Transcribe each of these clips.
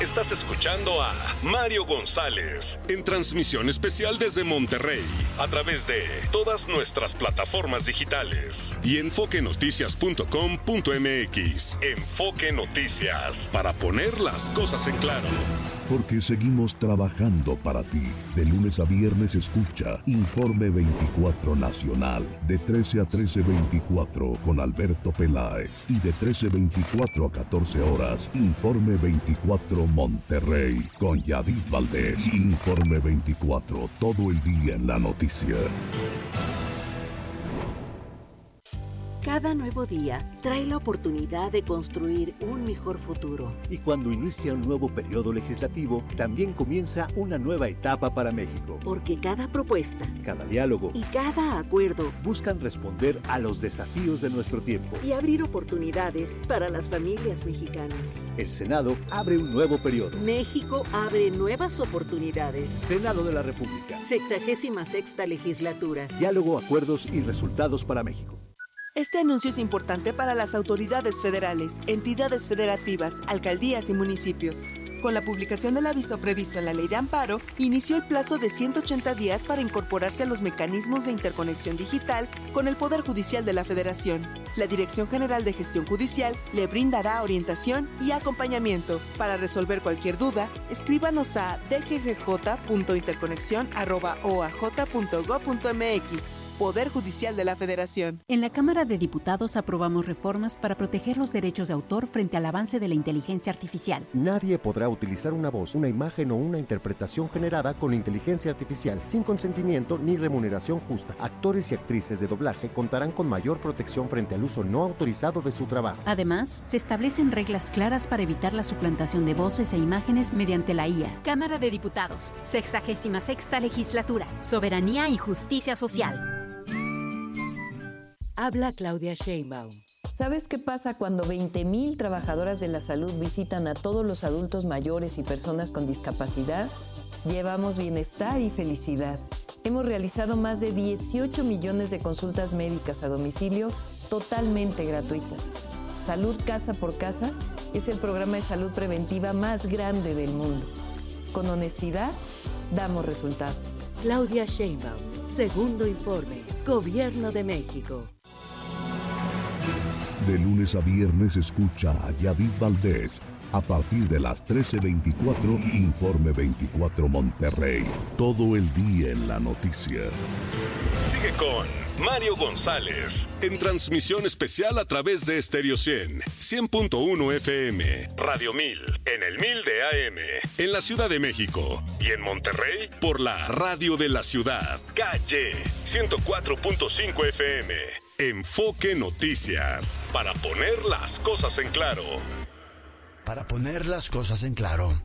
Estás escuchando a Mario González en transmisión especial desde Monterrey a través de todas nuestras plataformas digitales y enfoquenoticias.com.mx. Enfoque Noticias, para poner las cosas en claro. Porque seguimos trabajando para ti. De lunes a viernes escucha Informe 24 Nacional, de 13 a 13:24 con Alberto Peláez, y de 13:24 a 14 horas, Informe 24 Monterrey con Yadid Valdés. Informe 24, todo el día en la noticia. Cada nuevo día trae la oportunidad de construir un mejor futuro. Y cuando inicia un nuevo periodo legislativo, también comienza una nueva etapa para México. Porque cada propuesta, cada diálogo y cada acuerdo buscan responder a los desafíos de nuestro tiempo y abrir oportunidades para las familias mexicanas. El Senado abre un nuevo periodo. México abre nuevas oportunidades. Senado de la República. 66ª legislatura. Diálogo, acuerdos y resultados para México. Este anuncio es importante para las autoridades federales, entidades federativas, alcaldías y municipios. Con la publicación del aviso previsto en la Ley de Amparo, inició el plazo de 180 días para incorporarse a los mecanismos de interconexión digital con el Poder Judicial de la Federación. La Dirección General de Gestión Judicial le brindará orientación y acompañamiento. Para resolver cualquier duda, escríbanos a dggj.interconexión@oaj.gov.mx. Poder Judicial de la Federación. En la Cámara de Diputados aprobamos reformas para proteger los derechos de autor frente al avance de la inteligencia artificial. Nadie podrá utilizar una voz, una imagen o una interpretación generada con inteligencia artificial sin consentimiento ni remuneración justa. Actores y actrices de doblaje contarán con mayor protección frente al uso no autorizado de su trabajo. Además, se establecen reglas claras para evitar la suplantación de voces e imágenes mediante la IA. Cámara de Diputados, 66ª Legislatura, Soberanía y Justicia Social. Habla Claudia Sheinbaum. ¿Sabes qué pasa cuando 20,000 trabajadoras de la salud visitan a todos los adultos mayores y personas con discapacidad? Llevamos bienestar y felicidad. Hemos realizado más de 18 millones de consultas médicas a domicilio totalmente gratuitas. Salud Casa por Casa es el programa de salud preventiva más grande del mundo. Con honestidad, damos resultados. Claudia Sheinbaum, segundo informe, Gobierno de México. De lunes a viernes escucha a Yadid Valdés. A partir de las 13:24, Informe 24 Monterrey. Todo el día en la noticia. Sigue con Mario González en transmisión especial a través de Stereo 100.1 FM, Radio 1000, en el 1000 de AM, en la Ciudad de México y en Monterrey por la Radio de la Ciudad, Calle 104.5 FM. Enfoque Noticias, para poner las cosas en claro. Para poner las cosas en claro.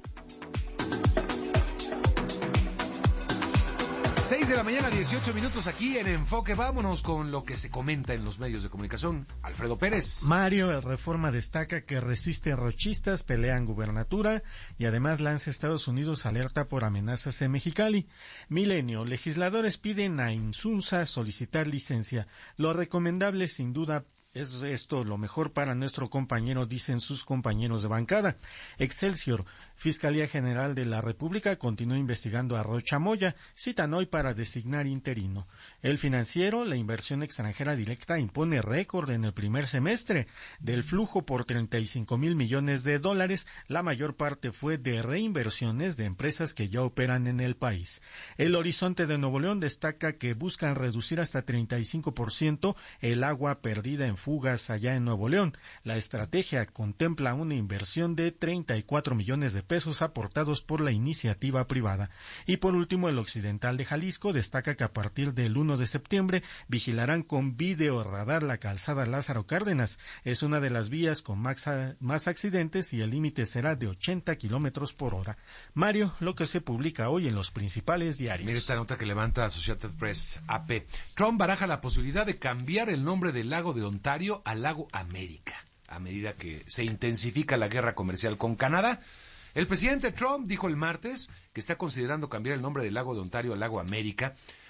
6:18 a.m. aquí en Enfoque. Vámonos con lo que se comenta en los medios de comunicación. Alfredo Pérez. Mario, el Reforma destaca que resiste rochistas, pelean gubernatura y además lanza Estados Unidos alerta por amenazas en Mexicali. Milenio, legisladores piden a Insunza solicitar licencia. Lo recomendable sin duda es esto lo mejor para nuestro compañero, dicen sus compañeros de bancada. Excelsior, Fiscalía General de la República continúa investigando a Rocha Moya, citan hoy para designar interino. El Financiero, la inversión extranjera directa impone récord en el primer semestre. Del flujo por 35,000 millones de dólares, la mayor parte fue de reinversiones de empresas que ya operan en el país. El Horizonte de Nuevo León destaca que buscan reducir hasta 35% el agua perdida en fugas allá en Nuevo León. La estrategia contempla una inversión de 34 millones de pesos aportados por la iniciativa privada. Y por último, el Occidental de Jalisco destaca que a partir del 1 de septiembre vigilarán con video radar la calzada Lázaro Cárdenas. Es una de las vías con más accidentes y el límite será de 80 kilómetros por hora. Mario, lo que se publica hoy en los principales diarios. Mira esta nota que levanta Associated Press, AP. Trump baraja la posibilidad de cambiar el nombre del lago de Ontario al lago América, a medida que se intensifica la guerra comercial con Canadá. El presidente Trump dijo el martes que está considerando cambiar el nombre del lago de Ontario al lago América,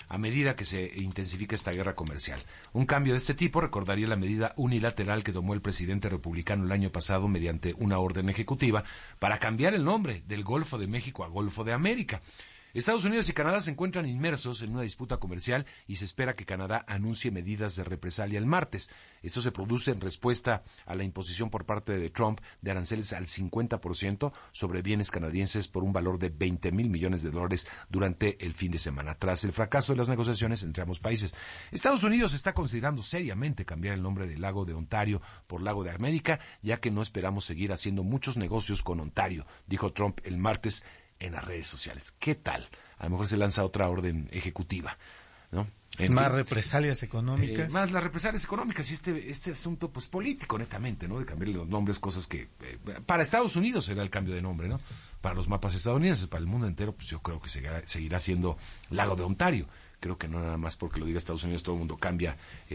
a medida que se intensifica esta guerra comercial. Un cambio de este tipo recordaría la medida unilateral que tomó el presidente republicano el año pasado mediante una orden ejecutiva para cambiar el nombre del Golfo de México a Golfo de América. Estados Unidos y Canadá se encuentran inmersos en una disputa comercial y se espera que Canadá anuncie medidas de represalia el martes. Esto se produce en respuesta a la imposición por parte de Trump de aranceles al 50% sobre bienes canadienses por un valor de $20,000 millones durante el fin de semana, tras el fracaso de las negociaciones entre ambos países. Estados Unidos está considerando seriamente cambiar el nombre del lago de Ontario por Lago de América, ya que no esperamos seguir haciendo muchos negocios con Ontario, dijo Trump el martes en las redes sociales. ¿Qué tal? A lo mejor se lanza otra orden ejecutiva, ¿no? Más represalias económicas. Más las represalias económicas y este asunto pues político netamente, ¿no? De cambiarle los nombres, cosas que para Estados Unidos será el cambio de nombre, ¿no? Para los mapas estadounidenses, para el mundo entero, pues yo creo que seguirá siendo Lago de Ontario. Creo que no nada más porque lo diga Estados Unidos todo el mundo cambia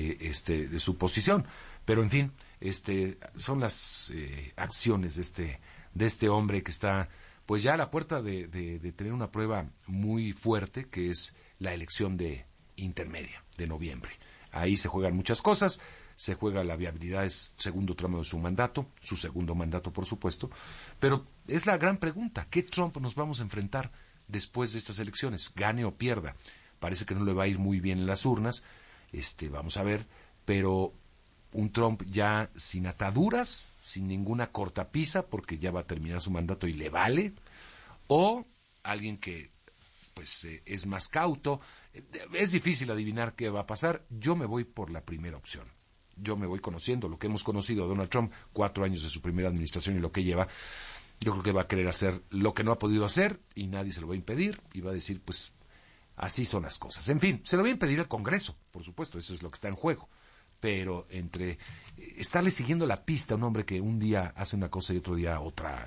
de su posición. Pero en fin, son las acciones de este hombre que está pues ya a la puerta de tener una prueba muy fuerte, que es la elección intermedia de noviembre. Ahí se juegan muchas cosas, se juega la viabilidad, es segundo tramo de su segundo mandato, por supuesto, pero es la gran pregunta, ¿qué Trump nos vamos a enfrentar después de estas elecciones? Gane o pierda. Parece que no le va a ir muy bien en las urnas, vamos a ver, pero un Trump ya sin ataduras, sin ninguna cortapisa, porque ya va a terminar su mandato y le vale, o alguien que pues es más cauto. Es difícil adivinar qué va a pasar. Yo me voy por la primera opción. Yo me voy conociendo lo que hemos conocido a Donald Trump, 4 años de su primera administración y lo que lleva. Yo creo que va a querer hacer lo que no ha podido hacer y nadie se lo va a impedir y va a decir, pues, así son las cosas. En fin, se lo va a impedir al Congreso, por supuesto, eso es lo que está en juego. Pero entre estarle siguiendo la pista a un hombre que un día hace una cosa y otro día otra,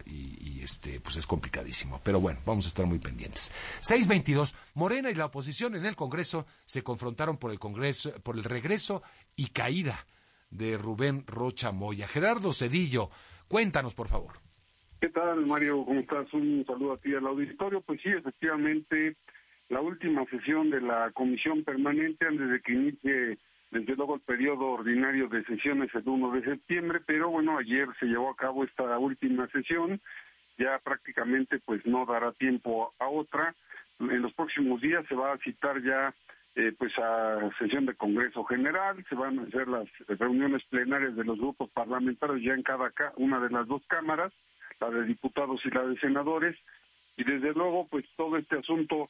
pues es complicadísimo. Pero bueno, vamos a estar muy pendientes. 6:22, Morena y la oposición en el Congreso se confrontaron por el regreso y caída de Rubén Rocha Moya. Gerardo Zedillo, cuéntanos, por favor. ¿Qué tal, Mario? ¿Cómo estás? Un saludo a ti al auditorio. Pues sí, efectivamente, la última sesión de la Comisión Permanente antes de que inicie desde luego el periodo ordinario de sesiones el 1 de septiembre, pero bueno, ayer se llevó a cabo esta última sesión, ya prácticamente pues no dará tiempo a otra. En los próximos días se va a citar ya pues a sesión de Congreso General, se van a hacer las reuniones plenarias de los grupos parlamentarios ya en cada una de las dos cámaras, la de diputados y la de senadores, y desde luego pues todo este asunto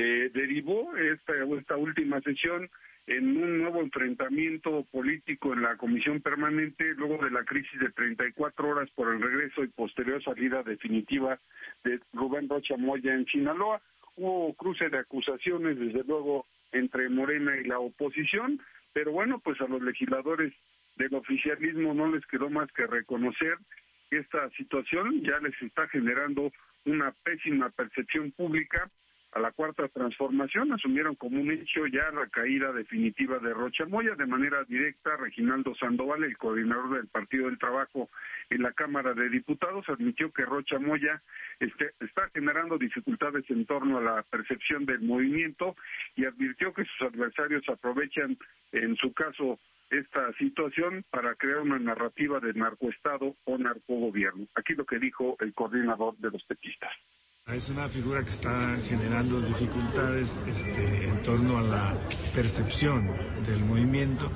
derivó esta última sesión en un nuevo enfrentamiento político en la Comisión Permanente, luego de la crisis de 34 horas por el regreso y posterior salida definitiva de Rubén Rocha Moya en Sinaloa. Hubo cruce de acusaciones, desde luego, entre Morena y la oposición, pero bueno, pues a los legisladores del oficialismo no les quedó más que reconocer que esta situación ya les está generando una pésima percepción pública. A la Cuarta Transformación asumieron como un hecho ya la caída definitiva de Rocha Moya. De manera directa, Reginaldo Sandoval, el coordinador del Partido del Trabajo en la Cámara de Diputados, admitió que Rocha Moya está generando dificultades en torno a la percepción del movimiento y advirtió que sus adversarios aprovechan, en su caso, esta situación para crear una narrativa de narcoestado o narcogobierno. Aquí lo que dijo el coordinador de los petistas. Es una figura que está generando dificultades en torno a la percepción del movimiento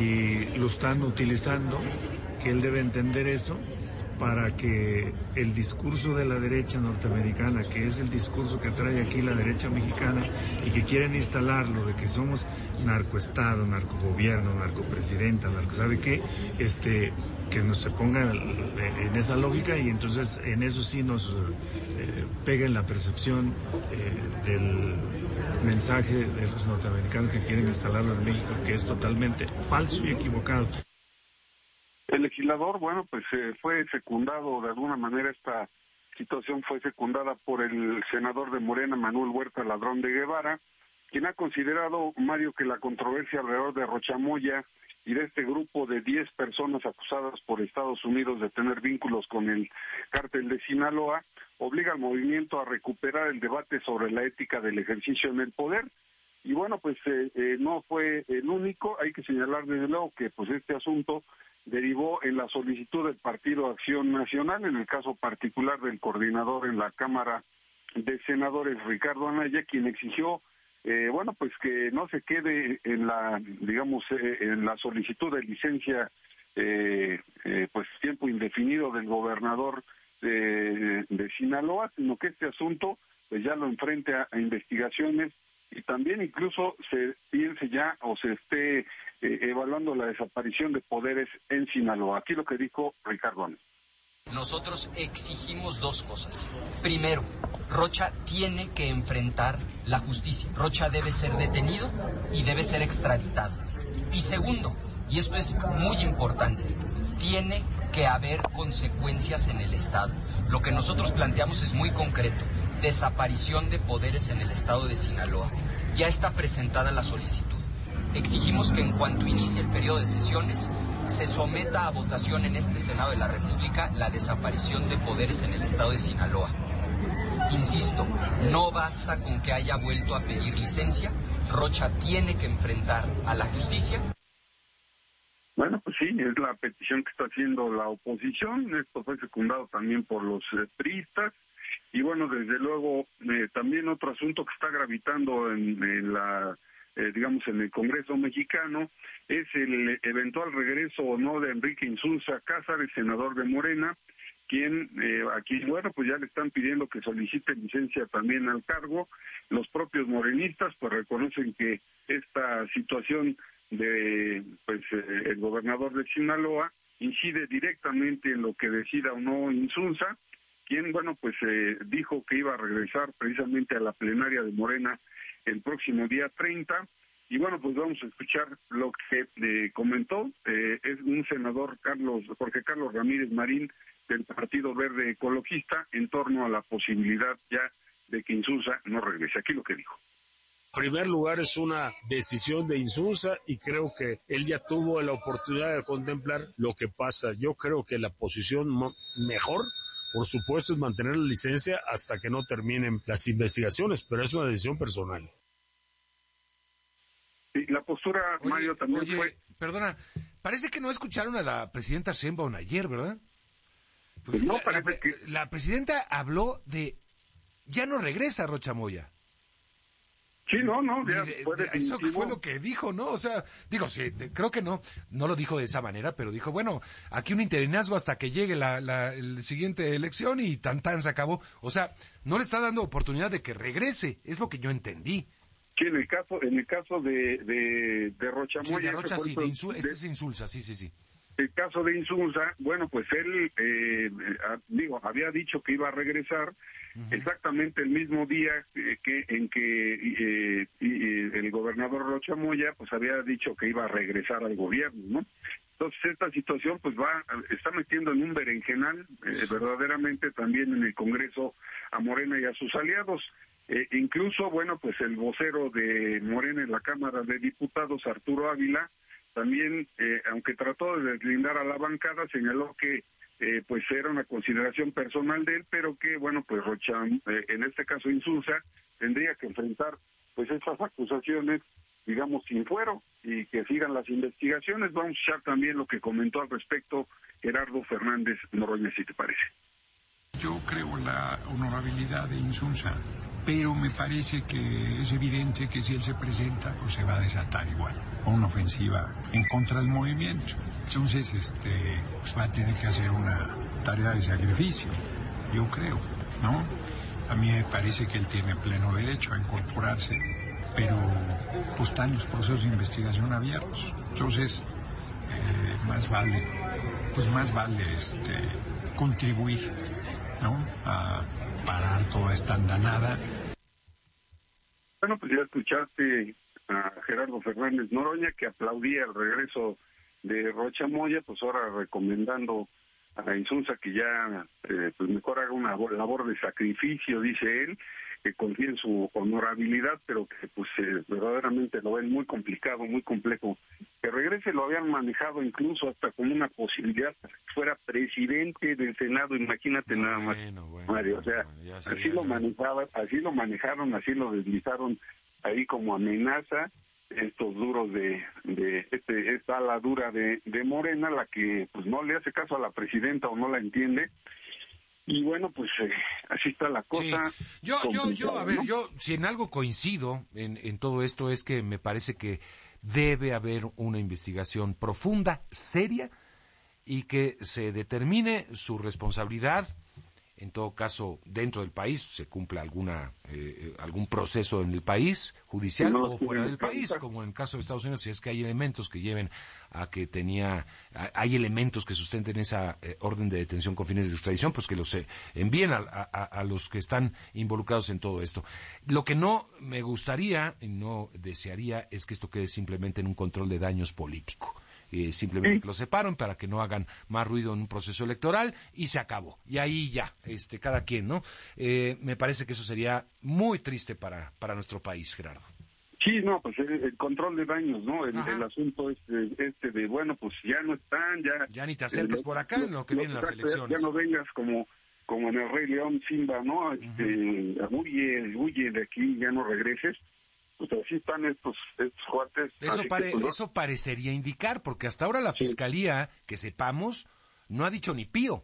y lo están utilizando, que él debe entender eso, para que el discurso de la derecha norteamericana, que es el discurso que trae aquí la derecha mexicana y que quieren instalarlo de que somos narcoestado, narcogobierno, narcopresidenta, ¿sabe qué? Que nos se ponga en esa lógica y entonces en eso sí nos peguen la percepción del mensaje de los norteamericanos que quieren instalarlo en México, que es totalmente falso y equivocado. El legislador, bueno, pues fue secundado, de alguna manera esta situación fue secundada por el senador de Morena, Manuel Huerta Ladrón de Guevara, quien ha considerado, Mario, que la controversia alrededor de Rocha Moya y de este grupo de 10 personas acusadas por Estados Unidos de tener vínculos con el cártel de Sinaloa obliga al movimiento a recuperar el debate sobre la ética del ejercicio en el poder. Y bueno, pues no fue el único. Hay que señalar desde luego que pues este asunto derivó en la solicitud del Partido Acción Nacional, en el caso particular del coordinador en la Cámara de Senadores, Ricardo Anaya, quien exigió bueno, pues que no se quede en la, digamos, en la solicitud de licencia pues tiempo indefinido del gobernador de Sinaloa, sino que este asunto pues ya lo enfrente a investigaciones y también incluso se piense ya o se esté evaluando la desaparición de poderes en Sinaloa. Aquí lo que dijo Ricardo Anaya. Nosotros exigimos dos cosas. Primero, Rocha tiene que enfrentar la justicia. Rocha debe ser detenido y debe ser extraditado. Y segundo, y esto es muy importante, tiene que haber consecuencias en el Estado. Lo que nosotros planteamos es muy concreto. Desaparición de poderes en el Estado de Sinaloa. Ya está presentada la solicitud. Exigimos que en cuanto inicie el periodo de sesiones se someta a votación en este Senado de la República la desaparición de poderes en el Estado de Sinaloa. Insisto, no basta con que haya vuelto a pedir licencia, Rocha tiene que enfrentar a la justicia. Bueno, pues sí, es la petición que está haciendo la oposición. Esto fue secundado también por los priistas. Y bueno, desde luego, también otro asunto que está gravitando en la digamos, en el Congreso mexicano, es el eventual regreso o no de Enrique Insunza Cázares, senador de Morena, quien aquí, bueno, pues ya le están pidiendo que solicite licencia también al cargo. Los propios morenistas pues reconocen que esta situación de pues el gobernador de Sinaloa incide directamente en lo que decida o no Insunza, quien, bueno, pues dijo que iba a regresar precisamente a la plenaria de Morena el próximo día 30, y bueno, pues vamos a escuchar lo que comentó, es un senador, Jorge Carlos Ramírez Marín, del Partido Verde Ecologista, en torno a la posibilidad ya de que Insunza no regrese. Aquí lo que dijo. En primer lugar, es una decisión de Insunza y creo que él ya tuvo la oportunidad de contemplar lo que pasa. Yo creo que la posición mejor, por supuesto, es mantener la licencia hasta que no terminen las investigaciones, pero es una decisión personal. Sí, la postura, Mario, también fue... Perdona, parece que no escucharon a la presidenta Sheinbaum ayer, ¿verdad? Pues no, parece que... La presidenta habló de... Ya no regresa Rocha Moya. Sí, no, ya eso fue lo que dijo, ¿no? O sea, digo, sí, creo que no lo dijo de esa manera, pero dijo, bueno, aquí un interinazgo hasta que llegue la siguiente elección y tan se acabó. O sea, no le está dando oportunidad de que regrese, es lo que yo entendí. Sí, en el caso de Rocha Moya... Sí, de Rocha sí, este es Insulza, sí. El caso de Insunza, bueno, pues él, había dicho que iba a regresar exactamente el mismo día en que el gobernador Rocha Moya, pues había dicho que iba a regresar al gobierno, ¿no? Entonces esta situación pues está metiendo en un berenjenal verdaderamente también en el Congreso a Morena y a sus aliados. Incluso, bueno, pues el vocero de Morena en la Cámara de Diputados, Arturo Ávila, también, aunque trató de deslindar a la bancada, señaló que pues era una consideración personal de él, pero que, bueno, pues Rocha, en este caso Insunza, tendría que enfrentar pues estas acusaciones, digamos, sin fuero, y que sigan las investigaciones. Vamos a escuchar también lo que comentó al respecto Gerardo Fernández Noroña, si te parece. Yo creo en la honorabilidad de Insunza, pero me parece que es evidente que si él se presenta, pues se va a desatar igual, con una ofensiva en contra del movimiento. Entonces, pues va a tener que hacer una tarea de sacrificio, yo creo, ¿no? A mí me parece que él tiene pleno derecho a incorporarse, pero pues están los procesos de investigación abiertos. Entonces, más vale contribuir, ¿no?, a parar toda esta andanada. Bueno, pues ya escuchaste a Gerardo Fernández Noroña, que aplaudía el regreso de Rocha Moya, pues ahora recomendando a Insunza que ya pues mejor haga una labor de sacrificio, dice él, que confíe en su honorabilidad, pero que pues verdaderamente lo ven muy complicado, muy complejo. Que regrese lo habían manejado incluso hasta como una posibilidad que fuera presidente del Senado, imagínate nada más, Mario, o sea, así lo manejaron, así lo deslizaron ahí como amenaza estos duros esta ala dura de Morena, la que pues no le hace caso a la presidenta o no la entiende. Y bueno, pues así está la cosa. Sí. Yo, a ver, yo si en algo coincido en todo esto es que me parece que debe haber una investigación profunda, seria, y que se determine su responsabilidad. En todo caso, dentro del país se cumpla algún proceso en el país, judicial o fuera del país, como en el caso de Estados Unidos, si es que hay elementos que lleven a que hay elementos que sustenten esa orden de detención con fines de extradición, pues que los envíen a los que están involucrados en todo esto. Lo que no me gustaría y no desearía es que esto quede simplemente en un control de daños político. Simplemente que lo separen para que no hagan más ruido en un proceso electoral y se acabó. Y ahí ya, cada quien, ¿no? Me parece que eso sería muy triste para nuestro país, Gerardo. Sí, no, pues el control de daños, ¿no? El asunto de, bueno, pues ya no están, ya ni te acerques por acá en lo que vienen las elecciones. Ya no vengas como en el Rey León, Simba, ¿no? Huye de aquí, ya no regreses. Pues así están estos cuates. Eso parecería indicar, porque hasta ahora la Fiscalía, que sepamos, no ha dicho ni pío.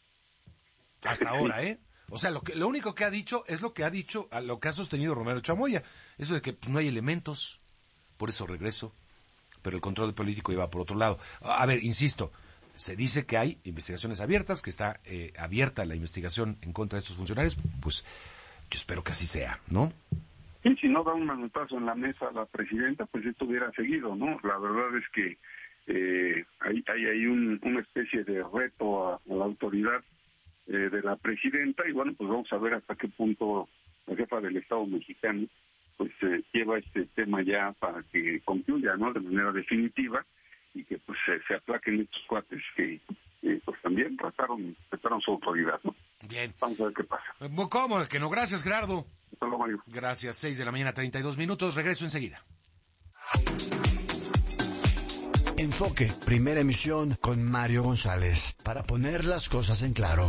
Hasta ahora, ¿eh? O sea, lo único que ha dicho es lo que ha sostenido Romero Chamoya. Eso de que no hay elementos, por eso regreso. Pero el control político iba por otro lado. A ver, insisto, se dice que hay investigaciones abiertas, que está abierta la investigación en contra de estos funcionarios. Pues yo espero que así sea, ¿no? Y si no da un manotazo en la mesa a la presidenta, pues esto hubiera seguido, ¿no? La verdad es que hay una especie de reto a la autoridad de la presidenta, y bueno, pues vamos a ver hasta qué punto la jefa del Estado mexicano pues lleva este tema ya para que concluya, ¿no? De manera definitiva, y que pues se aplaquen estos cuates que pues también trataron su autoridad, ¿no? Bien. Vamos a ver qué pasa. ¿Cómo? Que no, gracias, Gerardo. Hasta luego, Mario. Gracias, 6 de la mañana, 32 minutos, regreso enseguida. Enfoque, primera emisión con Mario González, para poner las cosas en claro.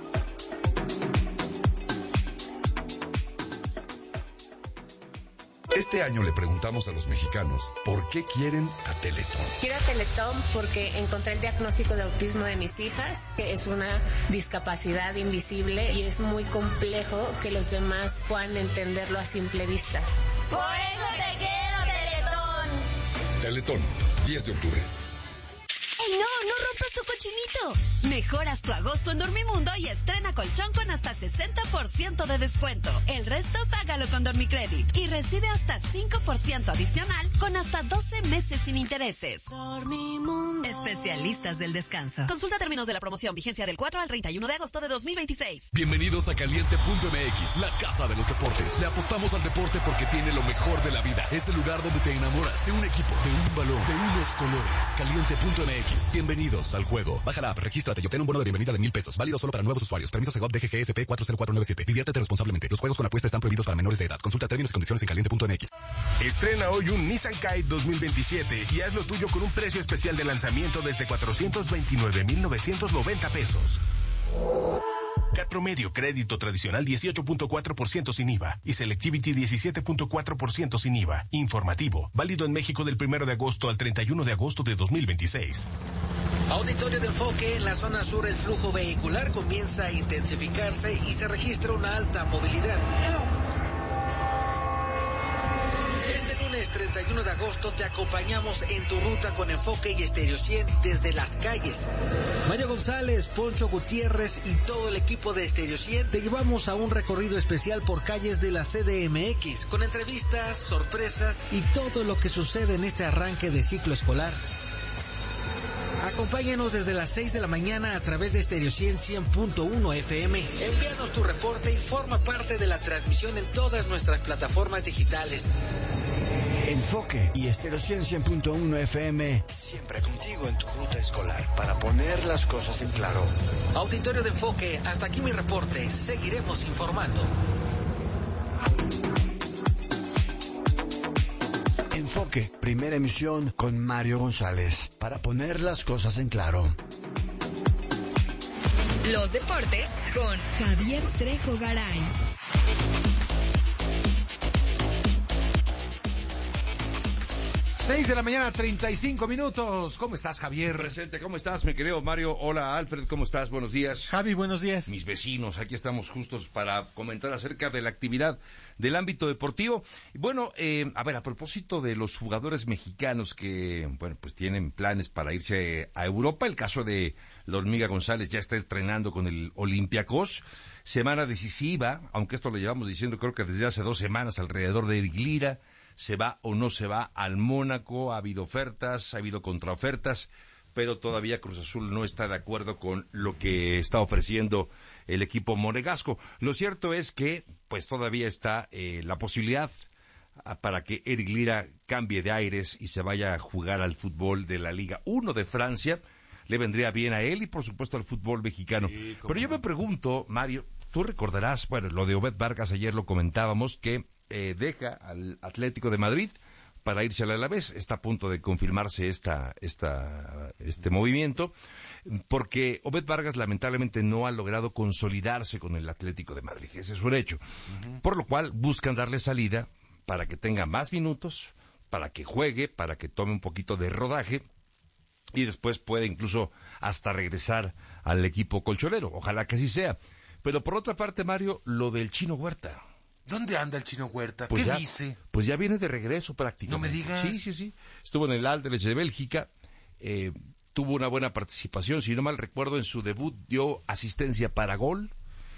Este año le preguntamos a los mexicanos por qué quieren a Teletón. Quiero a Teletón porque encontré el diagnóstico de autismo de mis hijas, que es una discapacidad invisible y es muy complejo que los demás puedan entenderlo a simple vista. Por eso te quiero, Teletón. Teletón, 10 de octubre. ¡Ey, no rompas tu cochinito! Mejoras tu agosto en Dormimundo y estrena colchón con hasta 60% de descuento. El resto págalo con Dormicredit y recibe hasta 5% adicional con hasta 12 meses sin intereses. Dormimundo. Especialistas del descanso. Consulta términos de la promoción, vigencia del 4 al 31 de agosto de 2026. Bienvenidos a Caliente.mx, la casa de los deportes. Le apostamos al deporte porque tiene lo mejor de la vida. Es el lugar donde te enamoras de un equipo, de un balón, de unos colores. Caliente.mx. Bienvenidos al juego. Baja la app, regístrate y obtén un bono de bienvenida de $1,000. Válido solo para nuevos usuarios. Permiso Segov DGGSP 40497. Diviértete responsablemente. Los juegos con apuesta están prohibidos para menores de edad. Consulta términos y condiciones en Caliente.mx. Estrena hoy un Nissan Kite 2027 y haz lo tuyo con un precio especial de lanzamiento desde 429,990 pesos. CAT promedio, crédito tradicional 18.4% sin IVA y Selectivity 17.4% sin IVA. Informativo, válido en México del 1 de agosto al 31 de agosto de 2026. Auditorio de Enfoque, en la zona sur el flujo vehicular comienza a intensificarse y se registra una alta movilidad. Este lunes 31 de agosto te acompañamos en tu ruta con Enfoque y Estéreo 100 desde las calles. Mario González, Poncho Gutiérrez y todo el equipo de Estéreo 100 te llevamos a un recorrido especial por calles de la CDMX con entrevistas, sorpresas y todo lo que sucede en este arranque de ciclo escolar. Acompáñanos desde las 6 de la mañana a través de Estéreo 100.1 FM. Envíanos tu reporte y forma parte de la transmisión en todas nuestras plataformas digitales. Enfoque y Estéreo 100.1 FM, siempre contigo en tu ruta escolar, para poner las cosas en claro. Auditorio de Enfoque, hasta aquí mi reporte. Seguiremos informando. Enfoque, primera emisión con Mario González, para poner las cosas en claro. Los deportes con Javier Trejo Garay. 6 de la mañana, 35 minutos. ¿Cómo estás, Javier? Presente, ¿cómo estás, mi querido Mario? Hola, Alfred, ¿cómo estás? Buenos días. Javi, buenos días. Mis vecinos, aquí estamos justos para comentar acerca de la actividad del ámbito deportivo. Bueno, a propósito de los jugadores mexicanos que, bueno, pues tienen planes para irse a Europa, el caso de la Hormiga González ya está estrenando con el Olympiacos. Semana decisiva, aunque esto lo llevamos diciendo creo que desde hace 2 semanas alrededor de Eric Lira. ¿Se va o no se va al Mónaco? Ha habido ofertas, ha habido contraofertas, pero todavía Cruz Azul no está de acuerdo con lo que está ofreciendo el equipo monegasco. Lo cierto es que pues todavía está la posibilidad para que Eric Lira cambie de aires y se vaya a jugar al fútbol de la Liga 1 de Francia. Le vendría bien a él y por supuesto al fútbol mexicano. Sí, pero yo me pregunto, Mario, tú recordarás, bueno, lo de Obed Vargas ayer lo comentábamos, que deja al Atlético de Madrid para irse al Alavés. Está a punto de confirmarse este movimiento, porque Obed Vargas lamentablemente no ha logrado consolidarse con el Atlético de Madrid. Ese es un hecho. Por lo cual buscan darle salida para que tenga más minutos, para que juegue, para que tome un poquito de rodaje y después puede incluso hasta regresar al equipo colchonero. Ojalá que así sea. Pero por otra parte, Mario, lo del Chino Huerta. ¿Dónde anda el Chino Huerta? Pues ¿Qué dice? Pues ya viene de regreso prácticamente. No me digas. Sí. Estuvo en el Anderlecht de Bélgica, tuvo una buena participación, si no mal recuerdo, en su debut dio asistencia para gol.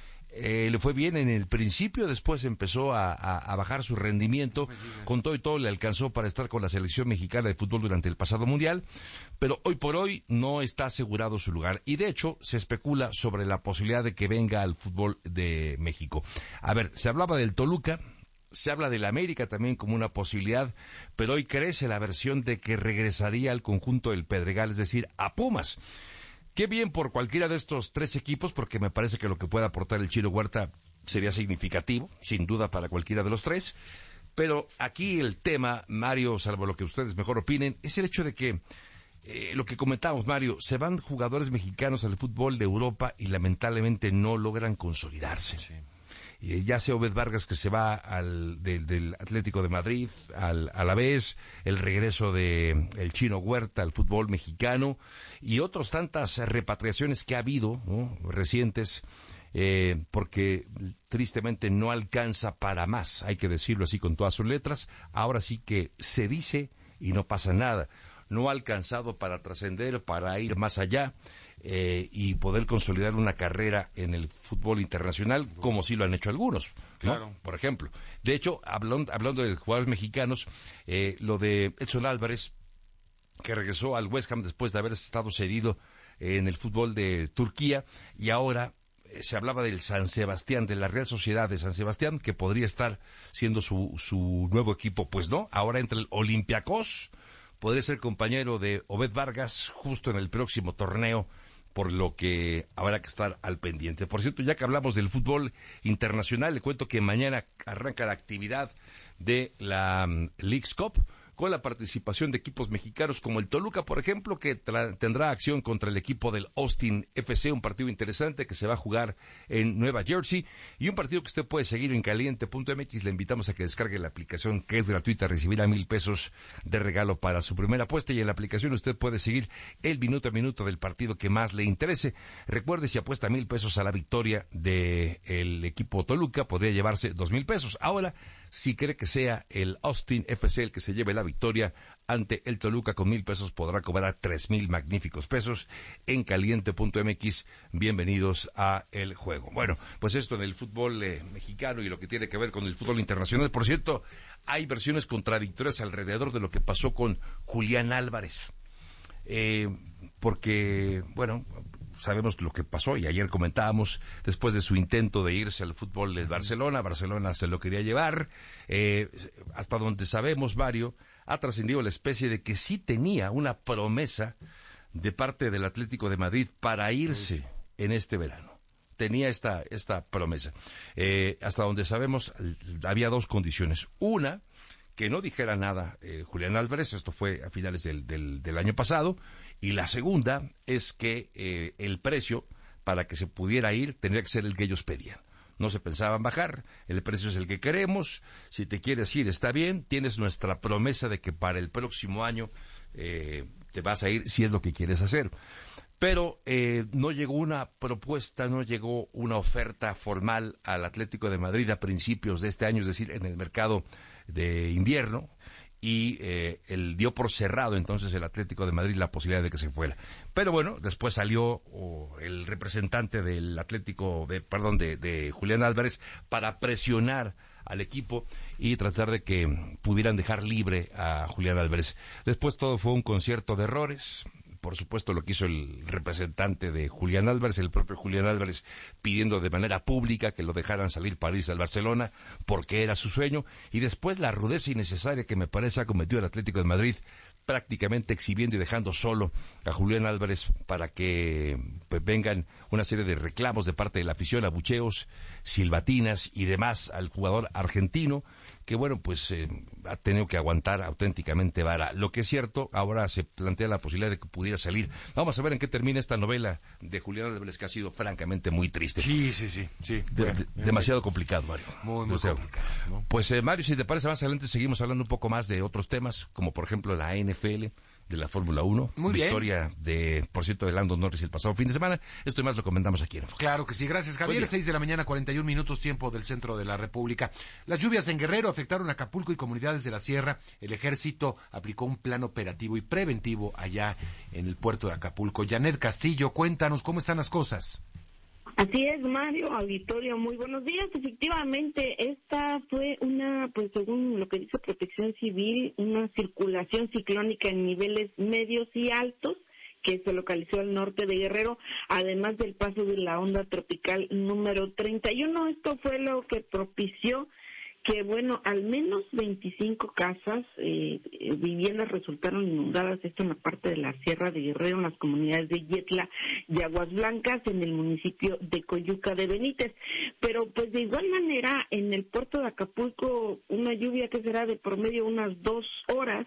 Le fue bien en el principio, después empezó a bajar su rendimiento, con todo y todo le alcanzó para estar con la selección mexicana de fútbol durante el pasado mundial, pero hoy por hoy no está asegurado su lugar, y de hecho se especula sobre la posibilidad de que venga al fútbol de México. A ver, se hablaba del Toluca, se habla del América también como una posibilidad, pero hoy crece la versión de que regresaría al conjunto del Pedregal, es decir, a Pumas. Qué bien por cualquiera de estos 3 equipos, porque me parece que lo que pueda aportar el Chino Huerta sería significativo, sin duda para cualquiera de los 3. Pero aquí el tema, Mario, salvo lo que ustedes mejor opinen, es el hecho de que, lo que comentamos, Mario, se van jugadores mexicanos al fútbol de Europa y lamentablemente no logran consolidarse. Sí. Ya sea Obed Vargas que se va del Atlético de Madrid al Alavés, el regreso de el Chino Huerta al fútbol mexicano y otras tantas repatriaciones que ha habido, ¿no?, recientes, porque tristemente no alcanza para más, hay que decirlo así con todas sus letras. Ahora sí que se dice y no pasa nada. No ha alcanzado para trascender, para ir más allá y poder consolidar una carrera en el fútbol internacional, como sí lo han hecho algunos, ¿no? Claro. Por ejemplo. De hecho, hablando de jugadores mexicanos, lo de Edson Álvarez, que regresó al West Ham después de haber estado cedido en el fútbol de Turquía, y ahora se hablaba del San Sebastián, de la Real Sociedad de San Sebastián, que podría estar siendo su nuevo equipo. Pues no, ahora entra el Olympiacos, podría ser compañero de Obed Vargas justo en el próximo torneo, por lo que habrá que estar al pendiente. Por cierto, ya que hablamos del fútbol internacional, le cuento que mañana arranca la actividad de la Leagues Cup, con la participación de equipos mexicanos como el Toluca, por ejemplo, que tendrá acción contra el equipo del Austin FC, un partido interesante que se va a jugar en Nueva Jersey, y un partido que usted puede seguir en caliente.mx. Le invitamos a que descargue la aplicación, que es gratuita, recibirá 1,000 pesos de regalo para su primera apuesta, y en la aplicación usted puede seguir el minuto a minuto del partido que más le interese. Recuerde, si apuesta 1,000 pesos a la victoria del equipo Toluca, podría llevarse 2,000 pesos. Ahora, si cree que sea el Austin FC el que se lleve la victoria ante el Toluca con 1,000 pesos, podrá cobrar 3,000 magníficos pesos en caliente.mx. Bienvenidos a el juego. Bueno, pues esto en el fútbol mexicano y lo que tiene que ver con el fútbol internacional. Por cierto, hay versiones contradictorias alrededor de lo que pasó con Julián Álvarez. Porque, bueno, sabemos lo que pasó, y ayer comentábamos, después de su intento de irse al fútbol del Barcelona se lo quería llevar, hasta donde sabemos, Mario, ha trascendido la especie de que sí tenía una promesa de parte del Atlético de Madrid para irse en este verano. Tenía esta promesa. Hasta donde sabemos, había 2 condiciones. Una, que no dijera nada Julián Álvarez, esto fue a finales del año pasado, y la segunda es que el precio para que se pudiera ir tendría que ser el que ellos pedían. no se pensaban bajar, el precio es el que queremos, si te quieres ir está bien, tienes nuestra promesa de que para el próximo año te vas a ir si es lo que quieres hacer. Pero no llegó una propuesta, no llegó una oferta formal al Atlético de Madrid a principios de este año, es decir, en el mercado de invierno, y él dio por cerrado entonces el Atlético de Madrid la posibilidad de que se fuera. Pero bueno, después salió el representante del Atlético, de Julián Álvarez, para presionar al equipo y tratar de que pudieran dejar libre a Julián Álvarez. Después todo fue un concierto de errores. Por supuesto, lo que hizo el representante de Julián Álvarez, el propio Julián Álvarez, pidiendo de manera pública que lo dejaran salir para irse al Barcelona, porque era su sueño, y después la rudeza innecesaria que me parece ha cometido el Atlético de Madrid, prácticamente exhibiendo y dejando solo a Julián Álvarez para que pues vengan una serie de reclamos de parte de la afición, abucheos, silbatinas y demás al jugador argentino, que bueno, pues ha tenido que aguantar auténticamente vara. Lo que es cierto, ahora se plantea la posibilidad de que pudiera salir. Vamos a ver en qué termina esta novela de Julián Álvarez, que ha sido francamente muy triste. Sí. Demasiado complicado, Mario. Muy complicado, ¿no? Pues Mario, si te parece, más adelante seguimos hablando un poco más de otros temas, como por ejemplo la NFL, de la Fórmula 1. Muy bien. Victoria, por cierto, de Lando Norris el pasado fin de semana. Esto y más lo comentamos aquí en Enfoque. Claro que sí, gracias Javier. 6 de la mañana, 41 minutos, tiempo del centro de la República. Las lluvias en Guerrero afectaron a Acapulco y comunidades de la sierra. El ejército aplicó un plan operativo y preventivo allá en el puerto de Acapulco. Janet Castillo, cuéntanos cómo están las cosas. Así es, Mario, auditorio, muy buenos días. Efectivamente, esta fue según lo que dice Protección Civil, una circulación ciclónica en niveles medios y altos que se localizó al norte de Guerrero, además del paso de la onda tropical número 31. Esto fue lo que propició que, al menos 25 casas, viviendas resultaron inundadas, esto en la parte de la Sierra de Guerrero, en las comunidades de Yetla y Aguas Blancas, en el municipio de Coyuca de Benítez. Pero, pues, de igual manera, en el puerto de Acapulco, una lluvia que será de promedio unas 2 horas,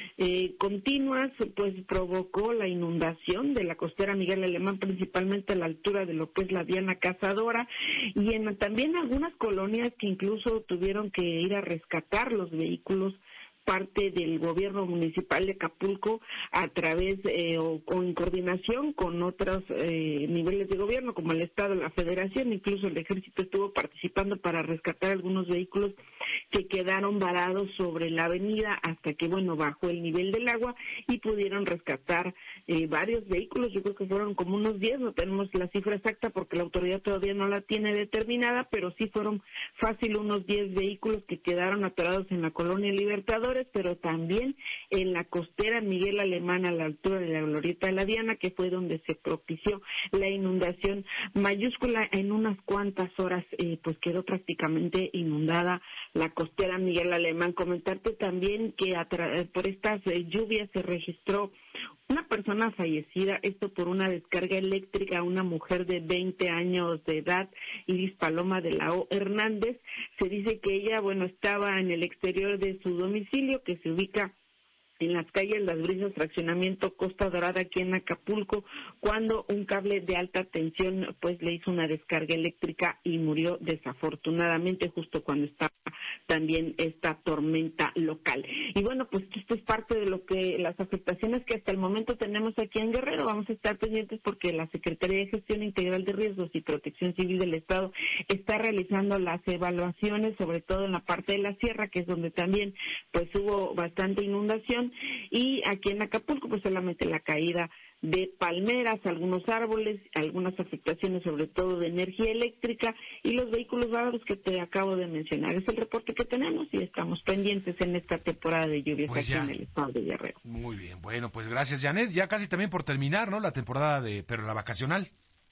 continuas, pues provocó la inundación de la costera Miguel Alemán, principalmente a la altura de lo que es la Diana Cazadora, y también algunas colonias que incluso tuvieron que ir a rescatar los vehículos, parte del gobierno municipal de Acapulco, a través o en coordinación con otros niveles de gobierno, como el Estado, la Federación. Incluso el Ejército estuvo participando para rescatar algunos vehículos que quedaron varados sobre la avenida hasta que, bajó el nivel del agua y pudieron rescatar varios vehículos. Yo creo que fueron como unos 10, no tenemos la cifra exacta porque la autoridad todavía no la tiene determinada, pero sí fueron fácil unos 10 vehículos que quedaron atorados en la colonia Libertadores, pero también en la costera Miguel Alemán, a la altura de la glorieta de la Diana, que fue donde se propició la inundación mayúscula. En unas cuantas horas pues quedó prácticamente inundada la costera Miguel Alemán. Comentarte también que por estas lluvias se registró una persona fallecida, esto por una descarga eléctrica, una mujer de 20 años de edad, Iris Paloma de la O. Hernández. Se dice que ella, estaba en el exterior de su domicilio, que se ubica en las calles Las Brisas, fraccionamiento Costa Dorada, aquí en Acapulco, cuando un cable de alta tensión pues le hizo una descarga eléctrica y murió desafortunadamente justo cuando estaba también esta tormenta local. Y pues esto es parte de las afectaciones que hasta el momento tenemos aquí en Guerrero. Vamos a estar pendientes porque la Secretaría de Gestión Integral de Riesgos y Protección Civil del Estado está realizando las evaluaciones, sobre todo en la parte de la sierra, que es donde también pues hubo bastante inundación. Y aquí en Acapulco pues solamente la caída de palmeras, algunos árboles, algunas afectaciones sobre todo de energía eléctrica y los vehículos varados que te acabo de mencionar. Es el reporte que tenemos y estamos pendientes en esta temporada de lluvias aquí en el estado de Guerrero. Muy bien, pues gracias, Janet. Ya casi también por terminar, ¿no? La temporada pero la vacacional.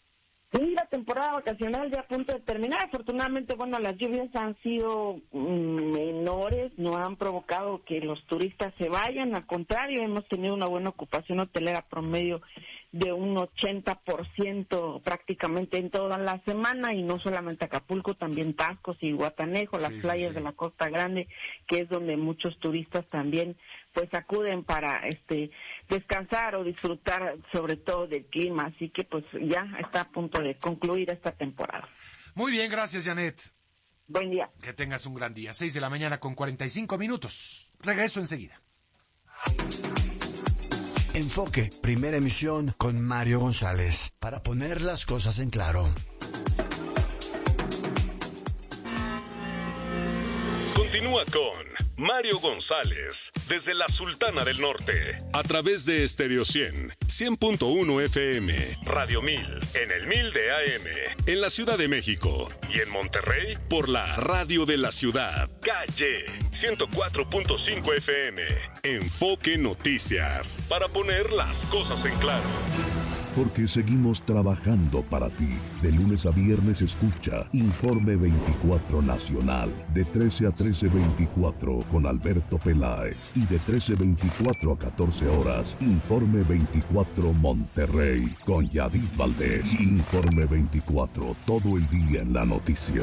Sí, la temporada vacacional ya a punto de terminar. Afortunadamente, las lluvias han sido menores, no han provocado que los turistas se vayan. Al contrario, hemos tenido una buena ocupación hotelera promedio de un 80% prácticamente en toda la semana, y no solamente Acapulco, también Tascos y Guatanejo, las playas de la Costa Grande, que es donde muchos turistas también pues acuden para descansar o disfrutar sobre todo del clima. Así que pues ya está a punto de concluir esta temporada. Muy bien, gracias, Janet. Buen día. Que tengas un gran día. 6 de la mañana con 45 minutos. Regreso enseguida. Enfoque, primera emisión con Mario González. Para poner las cosas en claro. Continúa con Mario González, desde la Sultana del Norte, a través de Estéreo 100.1 FM, Radio 1000, en el 1000 de AM, en la Ciudad de México, y en Monterrey, por la Radio de la Ciudad, Calle 104.5 FM. Enfoque Noticias, para poner las cosas en claro. Porque seguimos trabajando para ti. De lunes a viernes escucha Informe 24 Nacional, de 13 a 13:24 con Alberto Peláez, y de 13:24 a 14 horas, Informe 24 Monterrey con Yadid Valdés. Informe 24, todo el día en la noticia.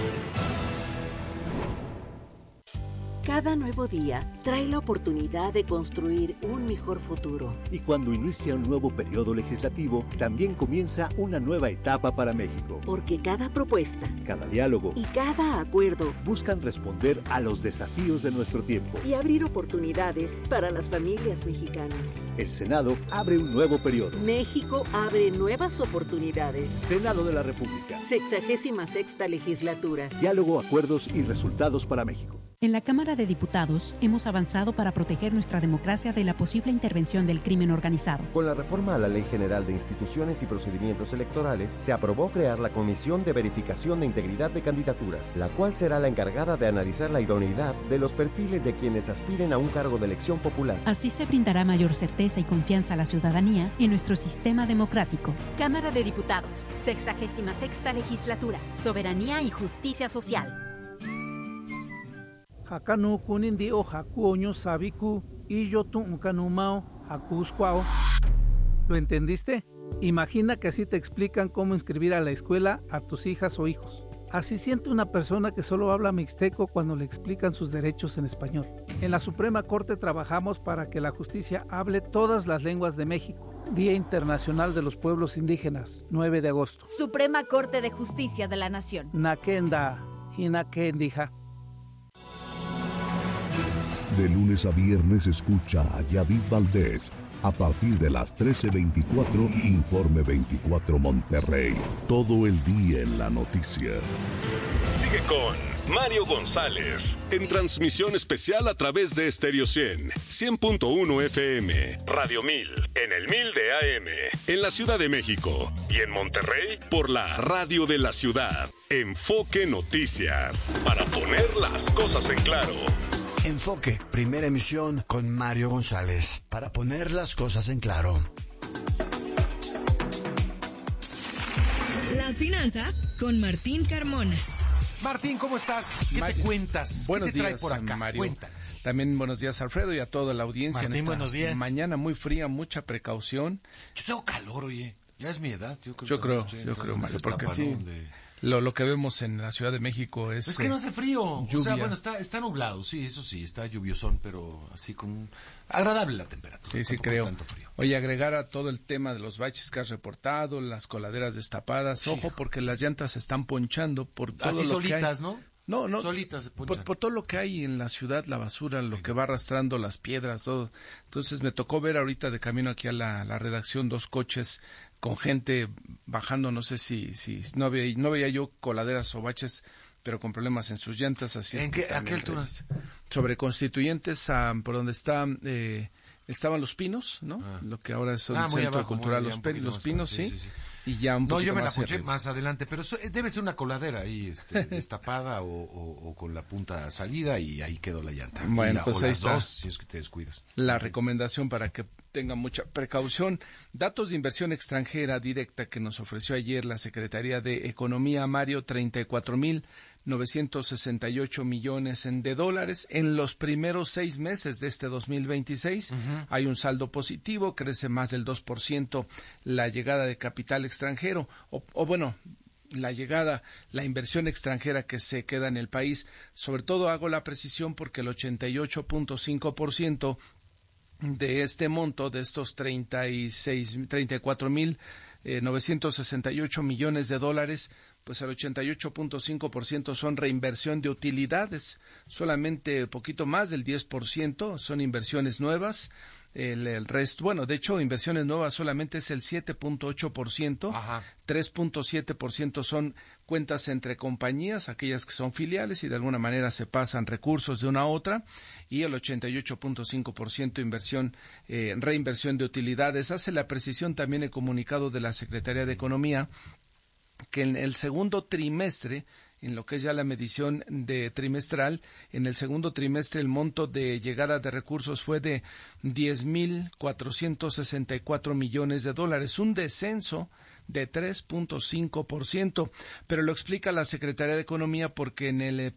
Cada nuevo día trae la oportunidad de construir un mejor futuro. Y cuando inicia un nuevo periodo legislativo, también comienza una nueva etapa para México. Porque cada propuesta, cada diálogo y cada acuerdo buscan responder a los desafíos de nuestro tiempo y abrir oportunidades para las familias mexicanas. El Senado abre un nuevo periodo. México abre nuevas oportunidades. Senado de la República. 66ª legislatura. Diálogo, acuerdos y resultados para México. En la Cámara de Diputados hemos avanzado para proteger nuestra democracia de la posible intervención del crimen organizado. Con la reforma a la Ley General de Instituciones y Procedimientos Electorales, se aprobó crear la Comisión de Verificación de Integridad de Candidaturas, la cual será la encargada de analizar la idoneidad de los perfiles de quienes aspiren a un cargo de elección popular. Así se brindará mayor certeza y confianza a la ciudadanía en nuestro sistema democrático. Cámara de Diputados, 66ª legislatura, soberanía y justicia social. Hakanu kunindi o hakuoño sabiku y yo tu unkanumao hakuscuao. ¿Lo entendiste? Imagina que así te explican cómo inscribir a la escuela a tus hijas o hijos. Así siente una persona que solo habla mixteco cuando le explican sus derechos en español. En la Suprema Corte trabajamos para que la justicia hable todas las lenguas de México. Día Internacional de los Pueblos Indígenas, 9 de agosto. Suprema Corte de Justicia de la Nación. Nakenda, hinakendija. De lunes a viernes escucha a Yadid Valdés. A partir de las 13:24, Informe 24 Monterrey. Todo el día en la noticia. Sigue con Mario González, en transmisión especial a través de Estéreo 100.1 FM, Radio 1000, en el 1000 de AM, en la Ciudad de México, y en Monterrey, por la Radio de la Ciudad. Enfoque Noticias, para poner las cosas en claro. Enfoque, primera emisión con Mario González, para poner las cosas en claro. Las finanzas con Martín Carmona. Martín, ¿cómo estás? ¿Qué te cuentas? Buenos ¿Qué te trae días, por acá? Mario. Cuéntanos. También buenos días, Alfredo, y a toda la audiencia. Martín, buenos días. Mañana muy fría, mucha precaución. Yo tengo calor, oye. Ya es mi edad. Yo creo, Mario, porque sí. Lo que vemos en la Ciudad de México es que no hace frío. Lluvia. O sea, bueno, está nublado, sí, eso sí, está lluviosón, pero así con agradable la temperatura. Sí, creo. Oye, agregar a todo el tema de los baches que has reportado, las coladeras destapadas, ojo, porque las llantas se están ponchando por todo así lo solitas, que hay. ¿no? No, solitas se ponchan. Por todo lo que hay en la ciudad, la basura, lo que va arrastrando, las piedras, todo. Entonces me tocó ver ahorita de camino aquí a la redacción 2 coches con gente bajando, no sé si no veía yo coladeras o baches, pero con problemas en sus llantas. Así ¿En qué alturas? Sobre Constituyentes, por donde estaban Los Pinos, ¿no? Lo que ahora es un centro cultural, Los Pinos, sí. Y ya un poquito yo me la más ponché más adelante, pero debe ser una coladera ahí destapada o con la punta salida y ahí quedó la llanta. Bueno, pues ahí está. Dos, si es que te descuidas. La recomendación para que tengan mucha precaución. Datos de inversión extranjera directa que nos ofreció ayer la Secretaría de Economía, Mario, 34,968 millones de dólares en los primeros 6 meses de este 2026. Hay un saldo positivo, crece más del 2% la llegada de capital extranjero, la inversión extranjera que se queda en el país. Sobre todo hago la precisión porque el 88.5% de este monto, de estos 34,968 millones de dólares, pues el 88.5% son reinversión de utilidades, solamente poquito más del 10% son inversiones nuevas. El resto, bueno, de hecho, inversiones nuevas solamente es el 7.8%, 3.7% son cuentas entre compañías, aquellas que son filiales y de alguna manera se pasan recursos de una a otra, y el 88.5% reinversión de utilidades. Hace la precisión también el comunicado de la Secretaría de Economía que en el segundo trimestre, en lo que es ya la medición de trimestral, en el segundo trimestre el monto de llegada de recursos fue de 10,464 millones de dólares, un descenso de 3.5%, pero lo explica la Secretaría de Economía porque en el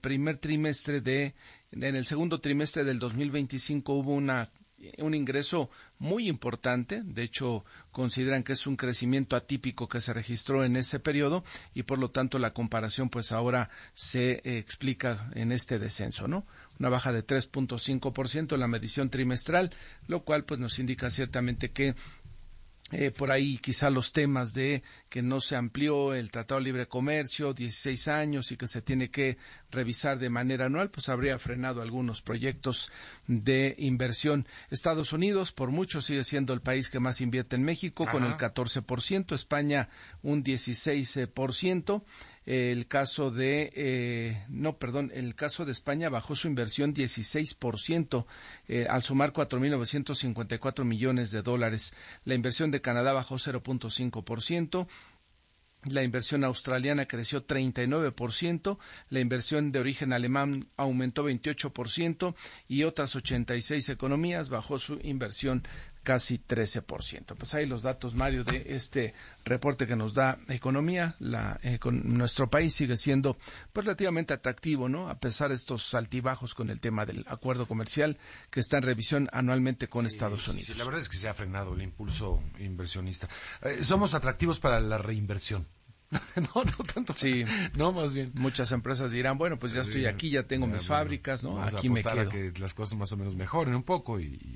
segundo trimestre del 2025 hubo un ingreso muy importante, de hecho consideran que es un crecimiento atípico que se registró en ese periodo y por lo tanto la comparación pues ahora se explica en este descenso, ¿no? Una baja de 3.5% en la medición trimestral, lo cual pues nos indica ciertamente que por ahí quizá los temas de que no se amplió el Tratado de Libre Comercio, 16 años y que se tiene que revisar de manera anual, pues habría frenado algunos proyectos de inversión. Estados Unidos, por mucho, sigue siendo el país que más invierte en México, con el 14%, España un 16%. El caso de España bajó su inversión 16%, al sumar 4.954 millones de dólares. La inversión de Canadá bajó 0.5%. La inversión australiana creció 39%, la inversión de origen alemán aumentó 28% y otras 86 economías bajó su inversión casi 13%. Pues ahí los datos, Mario, de este reporte que nos da Economía. Nuestro país sigue siendo pues, relativamente atractivo, ¿no? A pesar de estos altibajos con el tema del acuerdo comercial que está en revisión anualmente con Estados Unidos. Sí, la verdad es que se ha frenado el impulso inversionista. Somos atractivos para la reinversión. No tanto. Sí, no, más bien. Muchas empresas dirán, bueno, pues ya estoy aquí, ya tengo mis fábricas, ¿no? Aquí me quedo. A que las cosas más o menos mejoren un poco y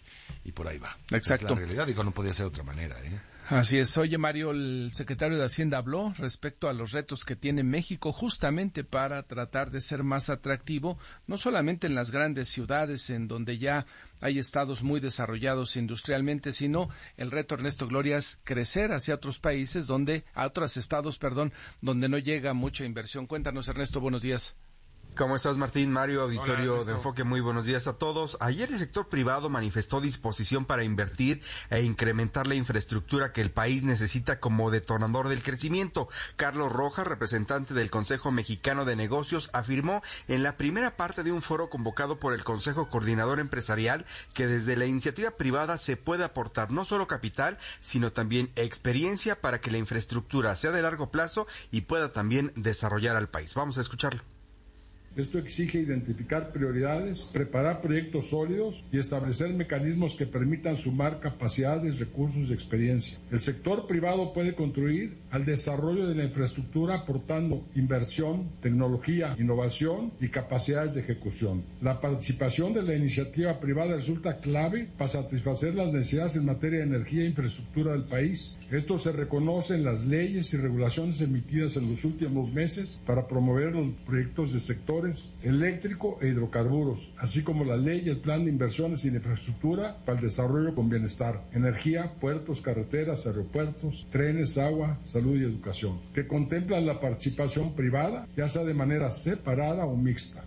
por ahí va. Exacto. Es la realidad, digo, no podía ser de otra manera, Así es. Oye, Mario, el secretario de Hacienda habló respecto a los retos que tiene México justamente para tratar de ser más atractivo, no solamente en las grandes ciudades en donde ya hay estados muy desarrollados industrialmente, sino el reto, Ernesto Gloria, es crecer hacia otros países a otros estados, donde no llega mucha inversión. Cuéntanos, Ernesto, buenos días. ¿Cómo estás, Martín? Mario, auditorio Hola, de Enfoque, muy buenos días a todos. Ayer el sector privado manifestó disposición para invertir e incrementar la infraestructura que el país necesita como detonador del crecimiento. Carlos Rojas, representante del Consejo Mexicano de Negocios, afirmó en la primera parte de un foro convocado por el Consejo Coordinador Empresarial que desde la iniciativa privada se puede aportar no solo capital, sino también experiencia para que la infraestructura sea de largo plazo y pueda también desarrollar al país. Vamos a escucharlo. Esto exige identificar prioridades, preparar proyectos sólidos y establecer mecanismos que permitan sumar capacidades, recursos y experiencia. El sector privado puede contribuir al desarrollo de la infraestructura aportando inversión, tecnología, innovación y capacidades de ejecución. La participación de la iniciativa privada resulta clave para satisfacer las necesidades en materia de energía e infraestructura del país. Esto se reconoce en las leyes y regulaciones emitidas en los últimos meses para promover los proyectos de sectores eléctrico e hidrocarburos, así como la ley y el plan de inversiones en infraestructura para el desarrollo con bienestar, energía, puertos, carreteras, aeropuertos, trenes, agua, salud y educación, que contemplan la participación privada, ya sea de manera separada o mixta.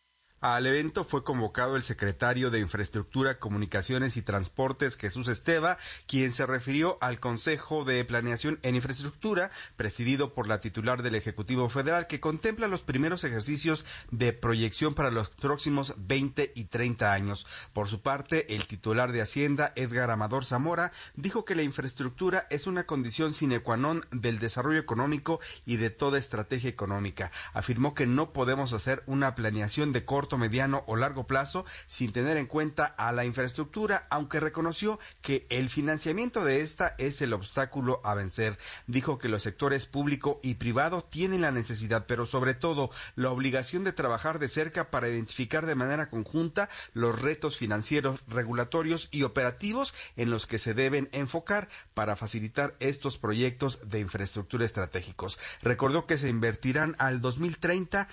Al evento fue convocado el secretario de Infraestructura, Comunicaciones y Transportes, Jesús Esteva, quien se refirió al Consejo de Planeación en Infraestructura, presidido por la titular del Ejecutivo Federal, que contempla los primeros ejercicios de proyección para los próximos 20 y 30 años. Por su parte, el titular de Hacienda, Edgar Amador Zamora, dijo que la infraestructura es una condición sine qua non del desarrollo económico y de toda estrategia económica. Afirmó que no podemos hacer una planeación de corto corto, mediano o largo plazo, sin tener en cuenta a la infraestructura, aunque reconoció que el financiamiento de esta es el obstáculo a vencer. Dijo que los sectores público y privado tienen la necesidad, pero sobre todo la obligación de trabajar de cerca para identificar de manera conjunta los retos financieros, regulatorios y operativos en los que se deben enfocar para facilitar estos proyectos de infraestructura estratégicos. Recordó que se invertirán al 2030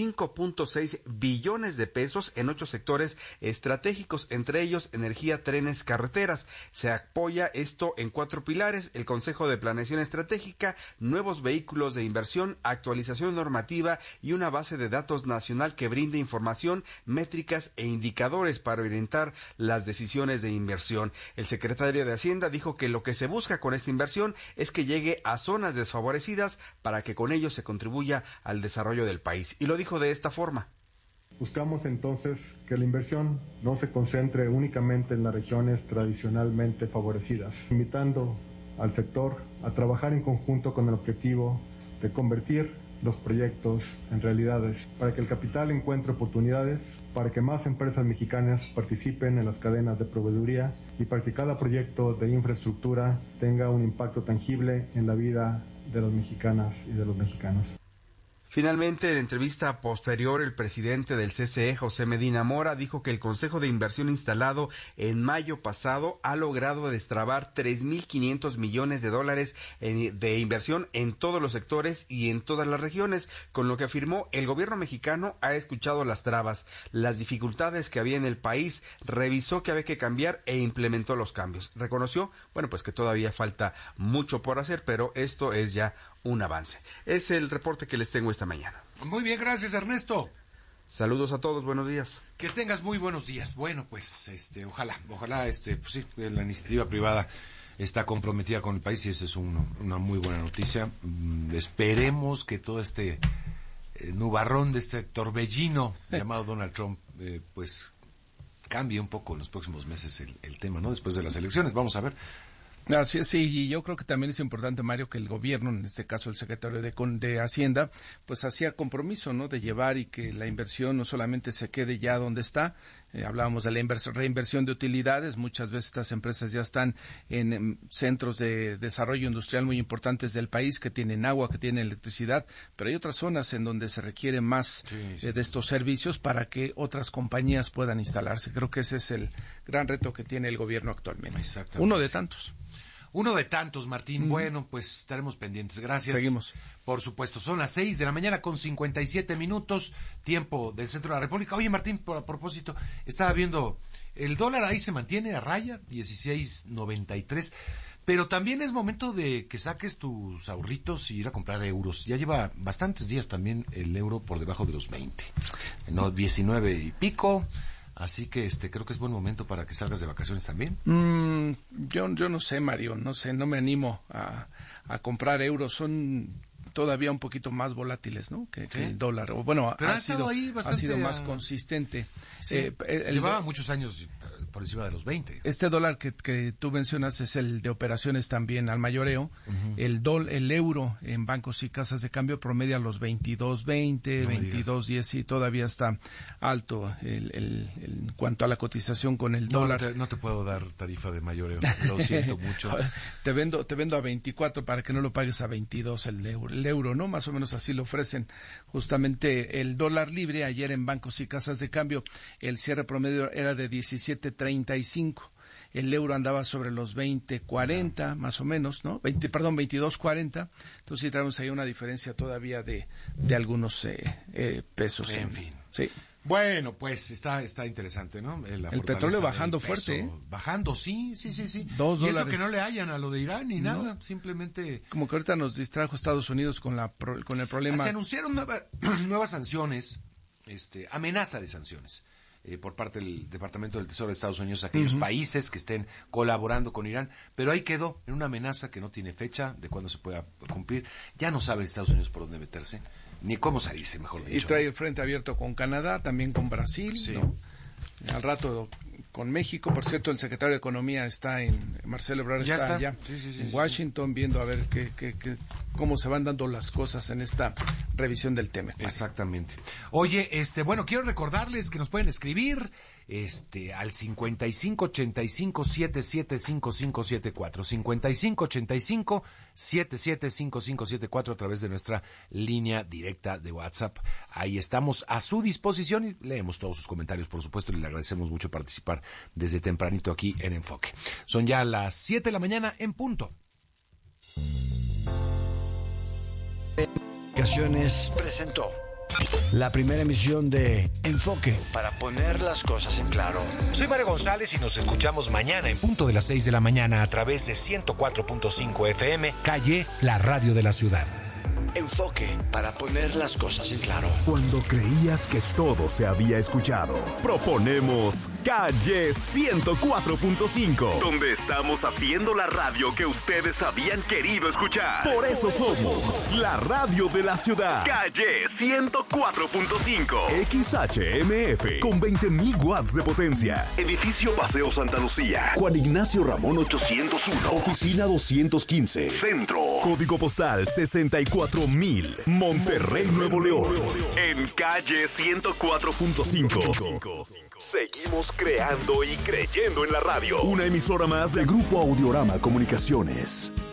5.6 billones de pesos en 8 sectores estratégicos, entre ellos energía, trenes, carreteras. Se apoya esto en 4 pilares: el Consejo de Planeación Estratégica, nuevos vehículos de inversión, actualización normativa y una base de datos nacional que brinde información, métricas e indicadores para orientar las decisiones de inversión. El secretario de Hacienda dijo que lo que se busca con esta inversión es que llegue a zonas desfavorecidas para que con ello se contribuya al desarrollo del país. Y lo dijo de esta forma. Buscamos entonces que la inversión no se concentre únicamente en las regiones tradicionalmente favorecidas, invitando al sector a trabajar en conjunto con el objetivo de convertir los proyectos en realidades, para que el capital encuentre oportunidades, para que más empresas mexicanas participen en las cadenas de proveeduría y para que cada proyecto de infraestructura tenga un impacto tangible en la vida de las mexicanas y de los mexicanos. Finalmente, en entrevista posterior, el presidente del CCE, José Medina Mora, dijo que el Consejo de Inversión instalado en mayo pasado ha logrado destrabar $3,500 millones de inversión en todos los sectores y en todas las regiones, con lo que afirmó el gobierno mexicano ha escuchado las trabas, las dificultades que había en el país, revisó que había que cambiar e implementó los cambios. Reconoció, pues que todavía falta mucho por hacer, pero esto es ya un avance. Es el reporte que les tengo esta mañana. Muy bien, gracias, Ernesto. Saludos a todos, buenos días. Que tengas muy buenos días. Bueno, pues ojalá, pues sí, la iniciativa privada está comprometida con el país y esa es una muy buena noticia. Esperemos que todo este nubarrón de este torbellino llamado Donald Trump, pues cambie un poco en los próximos meses el tema, ¿no? Después de las elecciones, vamos a ver. Así es, sí, y yo creo que también es importante, Mario, que el gobierno, en este caso el secretario de Hacienda, pues hacía compromiso, ¿no?, de llevar y que la inversión no solamente se quede ya donde está. Hablábamos de la reinversión de utilidades. Muchas veces estas empresas ya están en centros de desarrollo industrial muy importantes del país, que tienen agua, que tienen electricidad, pero hay otras zonas en donde se requiere más de estos servicios para que otras compañías puedan instalarse. Creo que ese es el gran reto que tiene el gobierno actualmente. Uno de tantos. Uno de tantos, Martín. Bueno, pues estaremos pendientes. Gracias. Seguimos. Por supuesto, son las 6 de la mañana con 57 minutos, tiempo del centro de la República. Oye, Martín, a propósito, estaba viendo, el dólar ahí se mantiene a raya, 16.93, pero también es momento de que saques tus ahorritos y ir a comprar euros. Ya lleva bastantes días también el euro por debajo de los 20, ¿no? 19 y pico. Así que creo que es buen momento para que salgas de vacaciones también. Yo no sé, Mario, no me animo a comprar euros. Son todavía un poquito más volátiles, ¿no?, que el dólar. O bueno, pero ha sido más consistente. Sí, llevaba muchos años por encima de los 20. Este dólar que tú mencionas es el de operaciones también al mayoreo. El euro en bancos y casas de cambio promedia los 22.20, 22.10 y todavía está alto en cuanto a la cotización con el dólar. No te puedo dar tarifa de mayoreo, lo siento mucho. Te vendo a 24 para que no lo pagues a 22 el euro, ¿no? Más o menos así lo ofrecen. Justamente el dólar libre ayer en bancos y casas de cambio, el cierre promedio era de 17.35. El euro andaba sobre los 20.40, más o menos, ¿no? 22.40. Entonces sí tenemos ahí una diferencia todavía de algunos pesos. En fin. Sí. Bueno, pues está interesante, ¿no? El petróleo bajando fuerte, Bajando, sí. $2. Y eso que no le hayan a lo de Irán ni nada, simplemente... Como que ahorita nos distrajo Estados Unidos con el problema... Se anunciaron nuevas sanciones, amenaza de sanciones, por parte del Departamento del Tesoro de Estados Unidos a aquellos países que estén colaborando con Irán, pero ahí quedó en una amenaza que no tiene fecha de cuándo se pueda cumplir. Ya no sabe Estados Unidos por dónde meterse, ni cómo salirse, mejor dicho. Y trae el frente abierto con Canadá, también con Brasil, sí. ¿no? Al rato México. Por cierto, el secretario de Economía Marcelo Ebrard está allá en Washington, viendo a ver cómo se van dando las cosas en esta revisión del tema. Exactamente. Oye, bueno, quiero recordarles que nos pueden escribir al 5585-775574, 5585-775574 a través de nuestra línea directa de WhatsApp. Ahí estamos a su disposición y leemos todos sus comentarios, por supuesto, y le agradecemos mucho participar desde tempranito aquí en Enfoque. Son ya las 7 de la mañana en punto. Comunicaciones presentó la primera emisión de Enfoque, para poner las cosas en claro. Soy Mario González y nos escuchamos mañana en punto de las 6 de la mañana a través de 104.5 FM, Calle, la radio de la ciudad. Enfoque, para poner las cosas en claro. Cuando creías que todo se había escuchado, proponemos Calle 104.5, donde estamos haciendo la radio que ustedes habían querido escuchar. Por eso somos la radio de la ciudad. Calle 104.5, XHMF, con 20.000 watts de potencia. Edificio Paseo Santa Lucía, Juan Ignacio Ramón 801, Oficina 215, Centro, Código Postal 64.000, Monterrey, Nuevo León. En Calle 104.5. Seguimos creando y creyendo en la radio. Una emisora más de Grupo Audiorama Comunicaciones.